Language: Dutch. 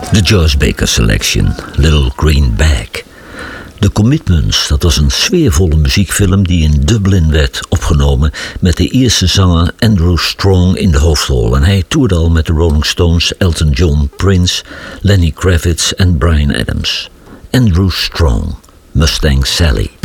De Joyce Baker Selection, Little Green Bag. The Commitments, dat was een sfeervolle muziekfilm die in Dublin werd opgenomen met de Ierse zanger Andrew Strong in de hoofdrol. En hij toerde al met de Rolling Stones, Elton John, Prince, Lenny Kravitz en Bryan Adams. Andrew Strong, Mustang Sally.